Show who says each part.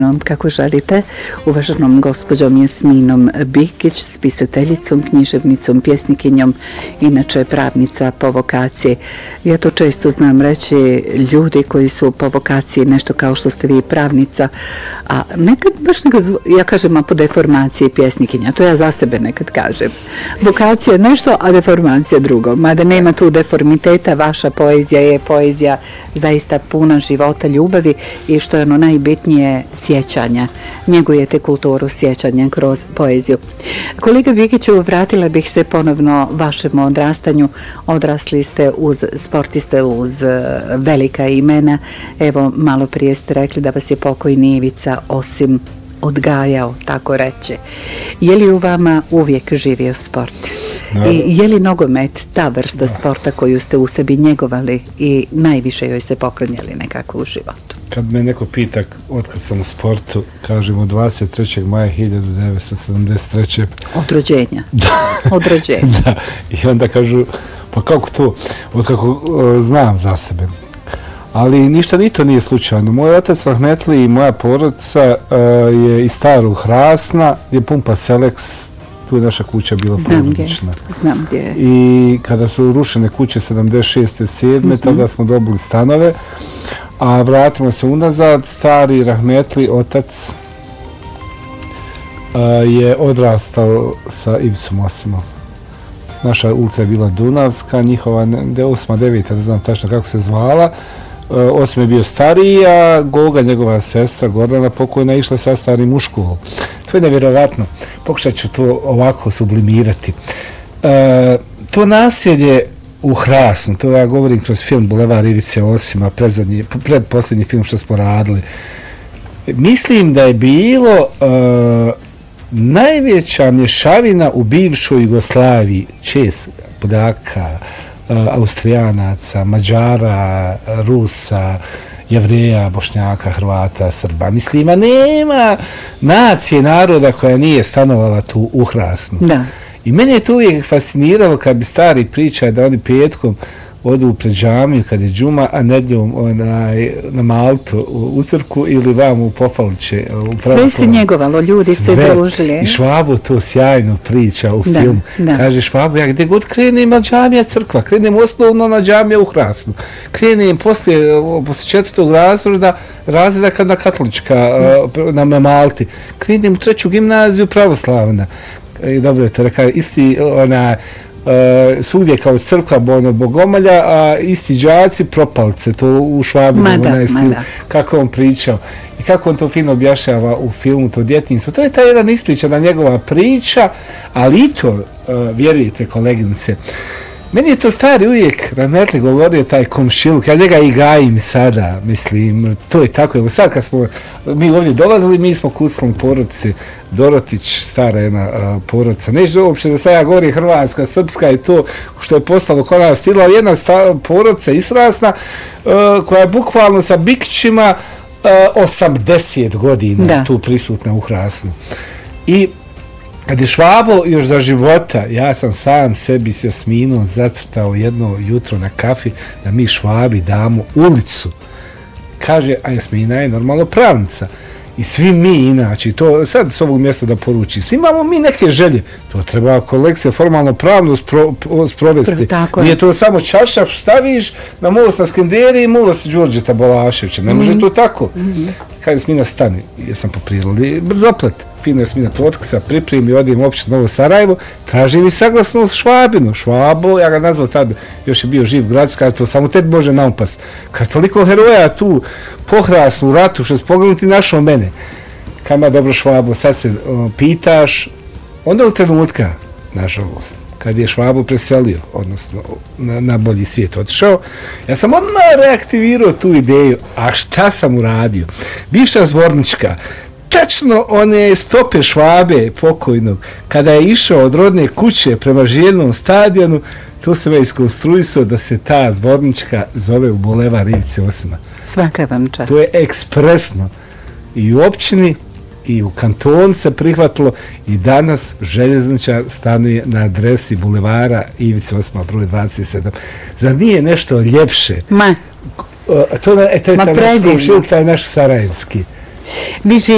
Speaker 1: Kako želite, uvaženom gospođom Jasminom Bikić, spisateljicom, književnicom, pjesnikinjom, inače pravnica po vokaciji. Ja to često znam reći, ljudi koji su po vokaciji nešto kao što ste vi pravnica, a nekad baš ja kažem, a po deformaciji pjesnikinja, to ja za sebe nekad kažem. Vokacija je nešto, a deformacija drugo. Mada nema tu deformiteta, vaša poezija je poezija zaista puna života, ljubavi i što je ono najbitnije, sjećanja. Njegujete kulturu sjećanja kroz poeziju. Kolega Bikiću, vratila bih se ponovno vašem odrastanju. Odrasli ste uz sportiste, uz velika imena. Evo, malo prije ste rekli da vas je pokojni Ivica osim odgajao, tako reći. Je li u vama uvijek živio sport? I je li nogomet ta vrsta sporta koju ste u sebi njegovali i najviše joj se poklanjali nekako u životu?
Speaker 2: Kad me neko pita otkad sam u sportu, kažemo 23. maja 1973.
Speaker 1: Od rođenja?
Speaker 2: Da.
Speaker 1: Od rođenja.
Speaker 2: Da. I onda kažu, pa kako to? Otkako znam za sebe. Ali ništa ni to nije slučajno. Moj otac rahmetli i moja porodica je iz starog Hrasna, gdje pumpa Selex, tu je naša kuća bila porodična.
Speaker 1: Znam gdje.
Speaker 2: I kada su rušene kuće 76. 7. tada smo dobili stanove, a vratimo se unazad, stari rahmetli otac je odrastao sa Ivicom Osimom. Naša ulica je bila Dunavska, njihova 8. 9. ne znam tačno kako se zvala. Osim je bio stariji, a Goga, njegova sestra Gordana pokojna, išla sa starim u školu. To je nevjerovatno. Pokušat ću to ovako sublimirati. To nasljeđe u Hrasnu, to ja govorim kroz film Bulevar Ivice Osima, predposljednji film što smo radili. Mislim da je bilo najveća mješavina u bivšoj Jugoslaviji, Poljaka, Austrijanaca, Mađara, Rusa, Jevreja, Bošnjaka, Hrvata, Srba. Mislim, a nema nacije naroda koja nije stanovala tu u Hrasnu. Da. I mene je to uvijek fasciniralo kad bi stari pričaju da oni petkom odu pred džamiju kad je džuma, a nedljom na Maltu u crku ili vam u Pofaliće.
Speaker 1: Sve se njegovalo, ljudi se družili.
Speaker 2: I Švabo to sjajno priča u film. Kaže Švabo, ja gdje god krenem na džamija crkva, krenem osnovno na džamija u Hrasnu. Krenem poslije 4. razreda kad na katolička na Malti. Krenem u 3. gimnaziju pravoslavna. Dobro je to rekao, isti svugdje kao crkva Bogomolja, a isti đaci propalce, to u Švabinu, kako on pričao i kako on to fino objašnjava u filmu, to djetinjstvo. To je ta jedan ispričana njegova priča, ali i to, vjerujete koleginice, meni je to stari uvijek rahmetli govorio taj komšiluk, ja njega i gajim sada, mislim, to je tako. Evo sad kad smo mi ovdje dolazili, mi smo kucali porodici Dorotić, stara jedna porodica. Neću uopće da sad ja govorim hrvatska, srpska i to što je postalo kod nas stilo, ali jedna porodica Israsna koja je bukvalno sa Bikićima 80 godina tu prisutna u Hrasnu. I kad je Švabo još za života, ja sam sam sebi s Jasminom zacrtao jedno jutro na kafi da mi Švabi damo ulicu. Kaže, a Jasmina je normalno pravnica. I svi mi inače, to sad s ovog mjesta da poručim, svi imamo mi neke želje. To treba kolekcija formalno pravno sprovesti. Nije to samo čašav staviš na most na Skenderi i most Đorđeta Balaševića. Ne može to tako. Kaže Jasmina, stani, jesam po prirodi, brzoplet. Fino Jasmina potkasa, pripremi, odim općinu Novo Sarajevo, traži mi saglasnost Švabinu. Švabo, ja ga nazvao tada, još je bio živ grad, kaže to samo tebi može naupas. Kad toliko heroja tu pohrasnu u ratu, što se pogledati našao mene. Kad ima dobro Švabo, sad se pitaš, onda u trenutka, nažalost, kad je Švabo preselio, odnosno na bolji svijet otišao, ja sam odmah reaktivirao tu ideju, a šta sam uradio? Bivša Zvornička, tačno one stope Švabe pokojnog, kada je išao od rodne kuće prema Željnom stadionu, to se već iskonstruisao da se ta Zvornička zove u Bulevar Ivice Osima.
Speaker 1: Svaka vam čast.
Speaker 2: To je ekspresno. I u općini i u kantonu se prihvatilo i danas željezničar stanuje na adresi Bulevara Ivice Osima, broj 27. Zar nije nešto ljepše?
Speaker 1: Ma predivno.
Speaker 2: To je naš sarajevski.